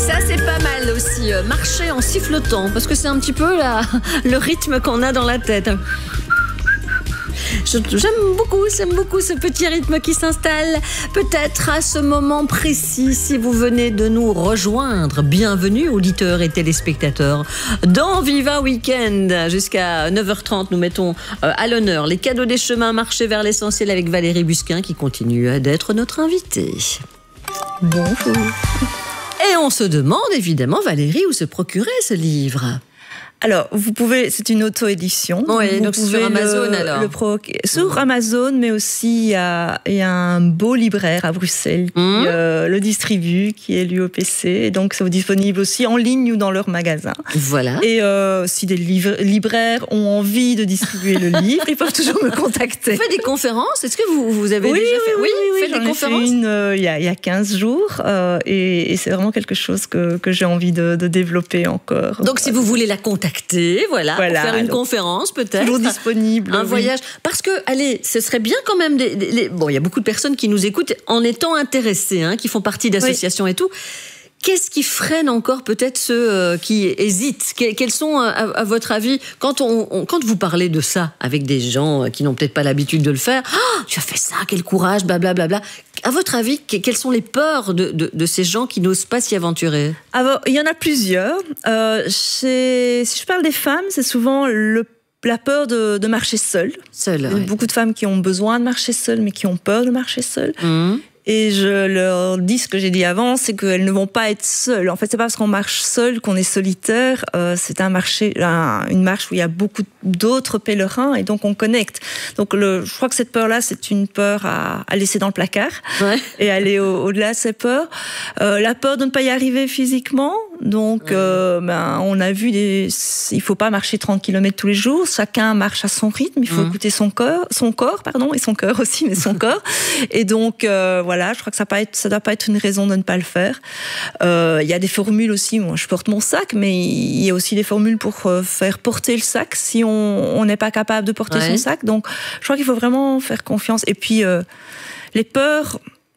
Ça, c'est pas mal aussi, marcher en sifflotant, parce que c'est un petit peu le rythme qu'on a dans la tête. J'aime beaucoup ce petit rythme qui s'installe. Peut-être à ce moment précis, si vous venez de nous rejoindre. Bienvenue, auditeurs et téléspectateurs, dans Viva Weekend. Jusqu'à 9h30, nous mettons à l'honneur les cadeaux des chemins, marcher vers l'essentiel avec Valérie Busquin, qui continue d'être notre invitée. Bonjour. Et on se demande évidemment, Valérie, où se procurer ce livre. Alors, vous pouvez, c'est une auto-édition. Oui, donc sur Amazon alors. Sur Amazon, mais aussi il y a un beau libraire à Bruxelles qui le distribue, qui est l'UOPC. Et donc, c'est disponible aussi en ligne ou dans leur magasin. Voilà. Et si des libraires ont envie de distribuer le livre, ils peuvent toujours me contacter. Vous faites des conférences? Est-ce que vous avez déjà fait? Oui, faites des conférences. J'en ai fait une il y a 15 jours et c'est vraiment quelque chose que j'ai envie de développer encore. Donc, si vous voulez la contacter, voilà, pour faire une conférence peut-être. Toujours disponible. Un voyage. Parce que, allez, ce serait bien quand même... Bon, il y a beaucoup de personnes qui nous écoutent en étant intéressées, qui font partie d'associations et tout. Qu'est-ce qui freine encore peut-être ceux qui hésitent? Quels sont, à votre avis, quand vous parlez de ça avec des gens qui n'ont peut-être pas l'habitude de le faire, tu as fait ça, quel courage, blablabla. À votre avis, quelles sont les peurs de ces gens qui n'osent pas s'y aventurer? Alors, il y en a plusieurs. Si je parle des femmes, c'est souvent la peur de marcher seule. Seule, il y a beaucoup de femmes qui ont besoin de marcher seules, mais qui ont peur de marcher seules. Et je leur dis ce que j'ai dit avant, c'est qu'elles ne vont pas être seules. En fait, c'est pas parce qu'on marche seul qu'on est solitaire. C'est une marche où il y a beaucoup d'autres pèlerins et donc on connecte. Donc, je crois que cette peur-là, c'est une peur à laisser dans le placard et aller au-delà de ces peurs. La peur de ne pas y arriver physiquement. Donc, on a vu il faut pas marcher 30 km tous les jours. Chacun marche à son rythme. Il faut écouter son corps, et son cœur aussi, mais son corps. Et donc, voilà, je crois que ça doit pas être une raison de ne pas le faire. Il y a des formules aussi. Moi, je porte mon sac, mais il y a aussi des formules pour faire porter le sac si on n'est pas capable de porter son sac. Donc, je crois qu'il faut vraiment faire confiance. Et puis, les peurs,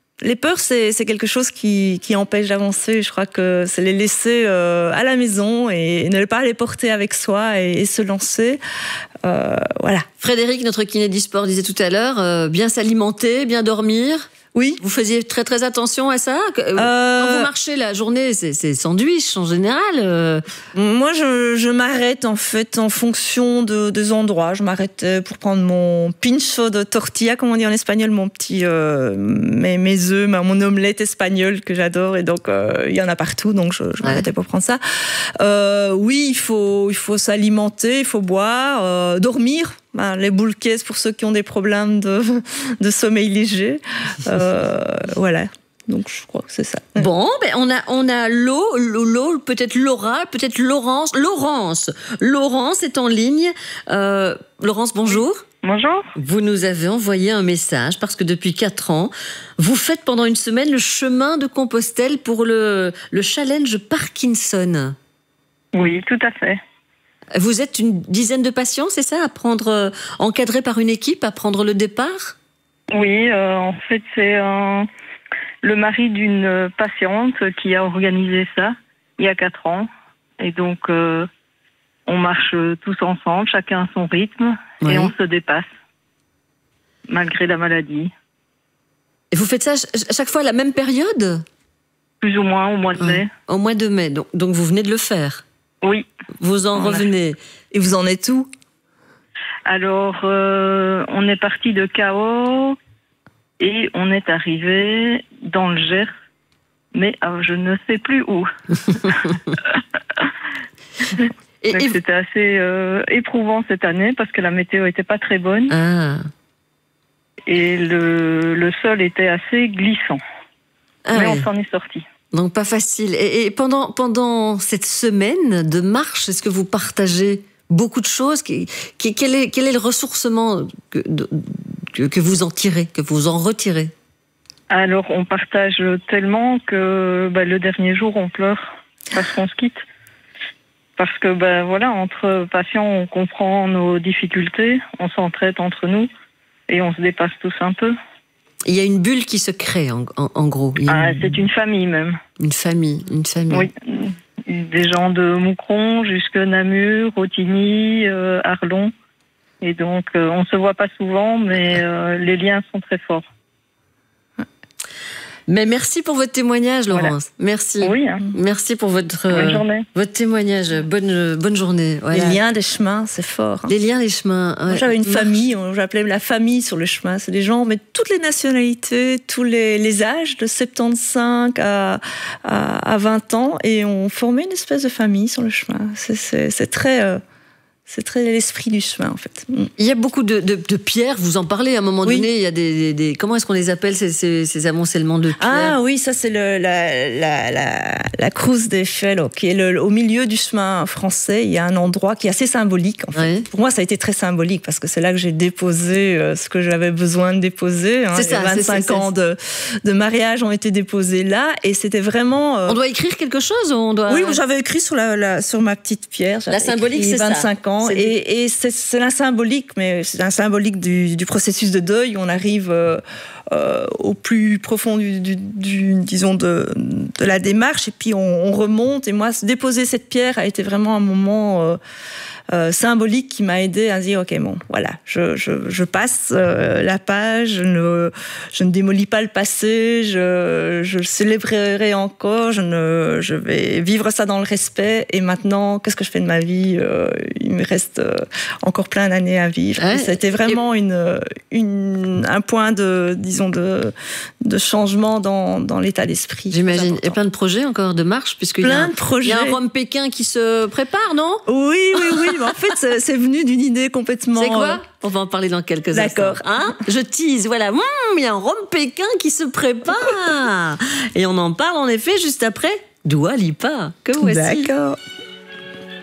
c'est quelque chose qui empêche d'avancer. Je crois que c'est les laisser à la maison et ne pas les porter avec soi et se lancer. Voilà. Frédéric, notre kiné du sport, disait tout à l'heure, bien s'alimenter, bien dormir. Oui. Vous faisiez très très attention à ça? Quand vous marchez la journée, c'est sandwich en général. Moi, je m'arrête en fait en fonction des endroits. Je m'arrête pour prendre mon pincho de tortilla, comme on dit en espagnol, mon petit mes œufs, mon omelette espagnole que j'adore. Et donc il y en a partout, donc je m'arrêtais pour prendre ça. Oui, il faut s'alimenter, il faut boire, dormir. Les boules caisses pour ceux qui ont des problèmes de sommeil léger. Voilà. Donc, je crois que c'est ça. Bon, on a l'eau, peut-être Laura, peut-être Laurence. Laurence est en ligne. Laurence, bonjour. Bonjour. Vous nous avez envoyé un message parce que depuis 4 ans, vous faites pendant une semaine le chemin de Compostelle pour le challenge Parkinson. Oui, tout à fait. Vous êtes une dizaine de patients, c'est ça, encadrés par une équipe, à prendre le départ? Oui, en fait, c'est le mari d'une patiente qui a organisé ça il y a 4 ans. Et donc, on marche tous ensemble, chacun à son rythme, et on se dépasse, malgré la maladie. Et vous faites ça chaque fois à la même période? Plus ou moins, au mois de mai. Au mois de mai, donc vous venez de le faire? Oui. Vous en revenez. Et vous en êtes où? Alors, on est parti de Cahors et on est arrivé dans le Gers, mais je ne sais plus où. Donc, c'était assez éprouvant cette année parce que la météo n'était pas très bonne. Et le sol était assez glissant. Mais on s'en est sorti. Donc pas facile. Et pendant cette semaine de marche, est-ce que vous partagez beaucoup de choses? Quel est le ressourcement que vous en tirez, que vous en retirez? Alors on partage tellement que le dernier jour on pleure parce qu'on se quitte. Parce que voilà, entre patients on comprend nos difficultés, on s'entraide entre nous et on se dépasse tous un peu. Il y a une bulle qui se crée, en gros. C'est une famille même. Une famille. Oui, des gens de Moucron jusqu'à Namur, Autigny, Arlon. Et donc, on ne se voit pas souvent, mais les liens sont très forts. Mais merci pour votre témoignage, Laurence. Voilà. Merci. Oui. Merci pour votre témoignage. Bonne journée. Voilà. Les liens des chemins, c'est fort. Les liens des chemins. Moi, j'avais une famille, j'appelais la famille sur le chemin. C'est des gens, mais toutes les nationalités, tous les âges, de 75 à 20 ans, et on formait une espèce de famille sur le chemin. C'est très... C'est très l'esprit du chemin, en fait. Il y a beaucoup de pierres, vous en parlez à un moment donné, il y a des comment est-ce qu'on les appelle, ces amoncellements de pierres? Ah oui, ça c'est la Cruz de Felo, qui est au milieu du chemin français. Il y a un endroit qui est assez symbolique, en fait. Ouais. Pour moi, ça a été très symbolique, parce que c'est là que j'ai déposé ce que j'avais besoin de déposer. C'est ça, 25 ans de mariage ont été déposés là, et c'était vraiment... On doit écrire quelque chose ou on doit... Oui, j'avais écrit sur ma petite pierre. La symbolique, c'est 25 ans. Et c'est un symbolique, mais c'est un symbolique du processus de deuil. On arrive au plus profond disons de la démarche, et puis on remonte. Et moi, déposer cette pierre a été vraiment un moment symbolique qui m'a aidé à dire ok, bon, voilà, je passe la page, je ne démolis pas le passé, je célébrerai encore, je vais vivre ça dans le respect. Et maintenant, qu'est-ce que je fais de ma vie? Il me reste encore plein d'années à vivre. Ouais. C'était vraiment un point de changement dans l'état d'esprit. J'imagine. Il y a plein de projets encore de marche, puisqu'il y a un Rome Pékin qui se prépare, non? Oui. Mais en fait, c'est venu d'une idée complètement... C'est quoi? On va en parler dans quelques instants. D'accord. Hein? Je tease, voilà. Il y a un Rome Pékin qui se prépare. Et on en parle, en effet, juste après Dua Lipa. Que voici. D'accord.